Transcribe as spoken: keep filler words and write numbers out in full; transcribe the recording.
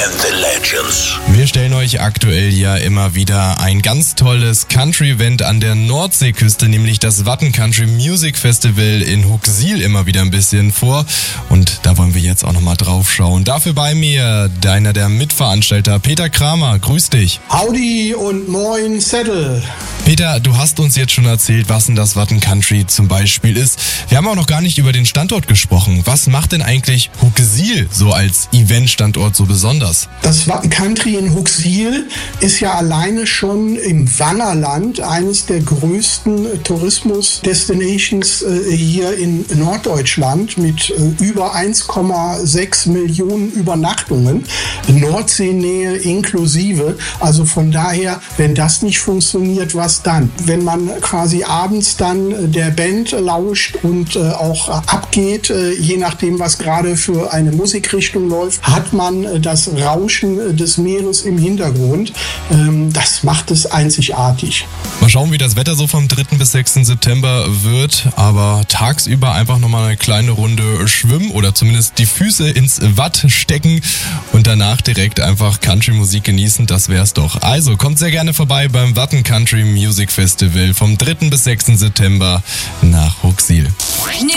and the Legends. Wir stellen euch aktuell ja immer wieder ein ganz tolles Country-Event an der Nordseeküste, nämlich das Watten Country Music Festival in Huxil immer wieder ein bisschen vor. Und da wollen wir jetzt auch nochmal drauf schauen. Dafür bei mir einer der Mitveranstalter, Peter Kramer. Grüß dich. Howdy und moin Settle. Peter, du hast uns jetzt schon erzählt, was denn das Watten Country zum Beispiel ist. Wir haben auch noch gar nicht über den Standort gesprochen. Was macht denn eigentlich Huxil so als Eventstandort so besonders? Das Watten Country in Huxil ist ja alleine schon im Wangerland eines der größten Tourismus-Destinations äh, hier in Norddeutschland mit äh, über eins Komma sechs Millionen Übernachtungen, Nordseenähe inklusive. Also von daher, wenn das nicht funktioniert, was dann? Wenn man quasi abends dann der Band lauscht und äh, auch abgeht, äh, je nachdem, was gerade für eine Musikrichtung läuft, hat man äh, das Rauschen des Meeres im Hintergrund. Ähm, das macht es einzigartig. Mal schauen, wie das Wetter so vom dritten bis sechsten September wird, aber tagsüber einfach nochmal eine kleine Runde schwimmen oder zumindest die Füße ins Watt stecken und danach direkt einfach Country-Musik genießen, das wär's doch. Also kommt sehr gerne vorbei beim Watten Country Music Festival vom dritten bis sechsten September nach Huxil.